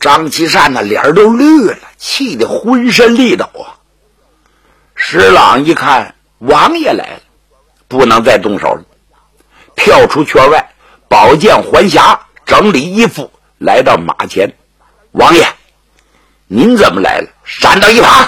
张其善那脸都绿了，气得浑身力抖啊。石朗一看王爷来了，不能再动手了，跳出圈外，宝剑还匣，整理衣服，来到马前。王爷，您怎么来了？闪到一旁。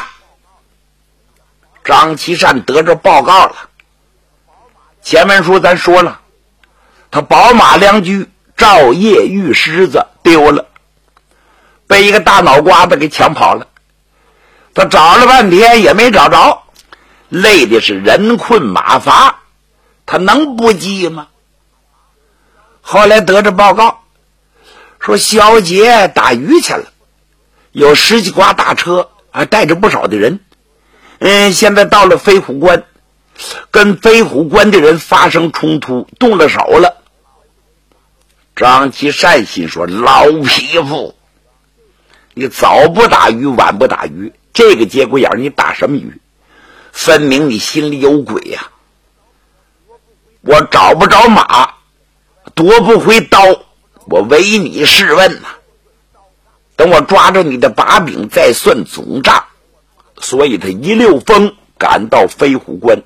张其善得着报告了，前文书咱说了，他宝马良驹赵夜玉狮子丢了，被一个大脑瓜子给抢跑了。他找了半天也没找着，累的是人困马乏，他能不急吗？后来得着报告说小姐打鱼去了，有10几挂大车带着不少的人，现在到了飞虎关，跟飞虎关的人发生冲突，动了手了。张其善心说，老匹夫，你早不打鱼晚不打鱼，这个节骨眼你打什么鱼？分明你心里有鬼呀！我找不着马，夺不回刀，我唯你是问呐。等我抓着你的把柄再算总账。所以他一溜风赶到飞虎关。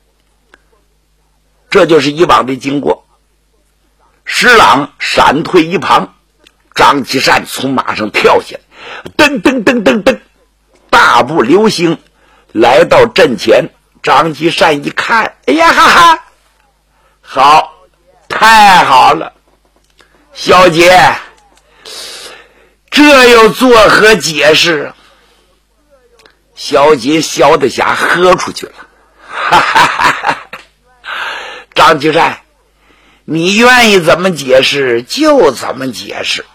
这就是以往的经过。施琅闪退一旁，张其善从马上跳下来，噔噔噔噔噔，大步流星来到阵前。张其善一看，哎呀哈哈，好，太好了，小姐，这又作何解释？小姐笑得下喝出去了，哈哈哈哈！张其善，你愿意怎么解释就怎么解释。